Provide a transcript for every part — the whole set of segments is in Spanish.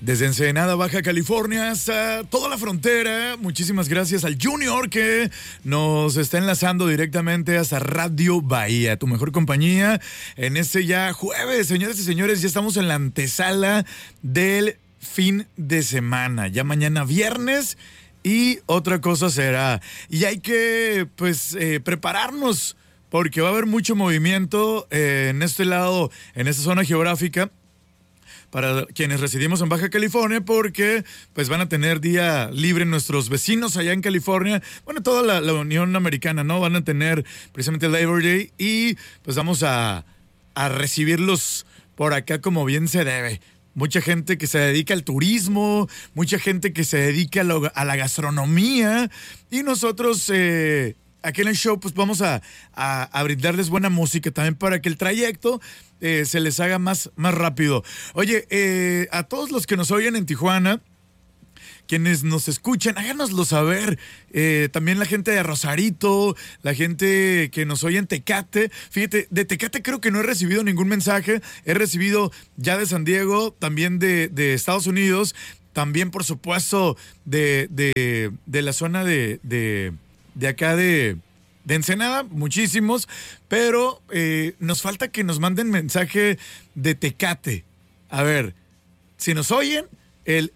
Desde Ensenada, Baja California, hasta toda la frontera. Muchísimas gracias al Junior que nos está enlazando directamente hasta Radio Bahía, tu mejor compañía en este ya jueves. Señoras y señores, ya estamos en la antesala del fin de semana. Ya mañana viernes y otra cosa será. Y hay que, prepararnos porque va a haber mucho movimiento en este lado, en esta zona geográfica, para quienes residimos en Baja California, porque pues van a tener día libre nuestros vecinos allá en California, bueno, toda la Unión Americana, ¿no? Van a tener precisamente Labor Day y pues vamos a recibirlos por acá como bien se debe. Mucha gente que se dedica al turismo, mucha gente que se dedica a la gastronomía, y nosotros aquí en el show pues vamos a brindarles buena música también para que el trayecto se les haga más rápido. Oye, a todos los que nos oyen en Tijuana, quienes nos escuchan, háganoslo saber. También la gente de Rosarito, la gente que nos oye en Tecate. Fíjate, de Tecate creo que no he recibido ningún mensaje. He recibido ya de San Diego, también de Estados Unidos, también por supuesto de la zona de acá de Ensenada, muchísimos, pero nos falta que nos manden mensaje de Tecate. A ver, si nos oyen, el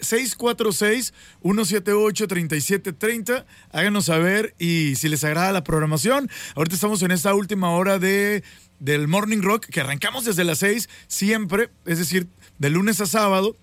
646-178-3730, háganos saber y si les agrada la programación. Ahorita estamos en esta última hora del Morning Rock, que arrancamos desde las 6 siempre, es decir, de lunes a sábado.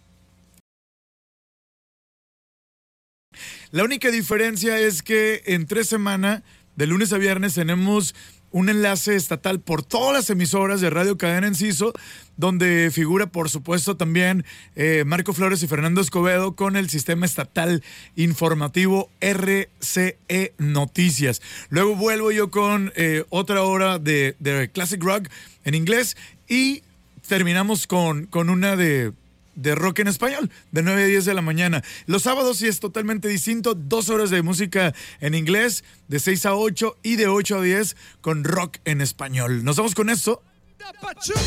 La única diferencia es que entre semana, de lunes a viernes, tenemos un enlace estatal por todas las emisoras de Radio Cadena Enciso, donde figura, por supuesto, también Marco Flores y Fernando Escobedo con el sistema estatal informativo RCE Noticias. Luego vuelvo yo con otra hora de Classic Rock en inglés y terminamos con una de rock en español, de 9 a 10 de la mañana. Los sábados sí es totalmente distinto, 2 horas de música en inglés, de 6 a 8 y de 8 a 10 con rock en español. Nos vamos con esto.